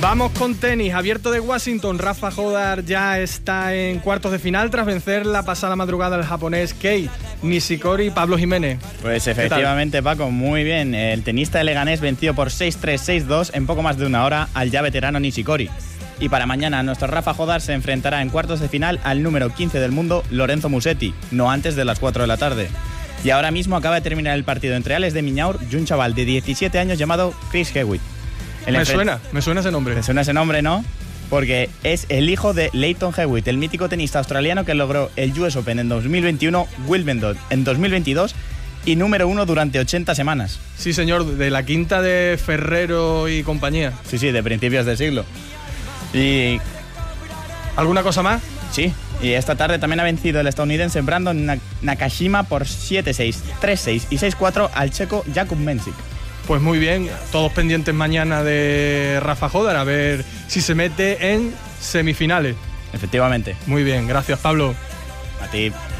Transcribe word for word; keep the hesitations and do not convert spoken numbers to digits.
Vamos con tenis, abierto de Washington. Rafa Jodar ya está en cuartos de final tras vencer la pasada madrugada al japonés Kei Nishikori y Pablo Jiménez. Pues efectivamente, Paco, muy bien. El tenista de Leganés venció por seis tres seis dos en poco más de una hora al ya veterano Nishikori. Y para mañana nuestro Rafa Jodar se enfrentará en cuartos de final al número quince del mundo, Lorenzo Musetti, no antes de las cuatro de la tarde. Y ahora mismo acaba de terminar el partido entre Alex de Miñaur y un chaval de diecisiete años llamado Chris Hewitt. Me enfrent... suena, me suena ese nombre. Me suena ese nombre, ¿no? Porque es el hijo de Lleyton Hewitt, el mítico tenista australiano que logró el U S Open en dos mil veintiuno, Wimbledon en dos mil veintidós y número uno durante ochenta semanas. Sí, señor, de la quinta de Ferrero y compañía. Sí, sí, de principios del siglo. Y... ¿alguna cosa más? Sí, y esta tarde también ha vencido el estadounidense Brandon Nakashima por siete seis, tres seis y seis cuatro al checo Jakub Mensik. Pues muy bien, todos pendientes mañana de Rafa Jodar, a ver si se mete en semifinales. Efectivamente. Muy bien, gracias Pablo. A ti.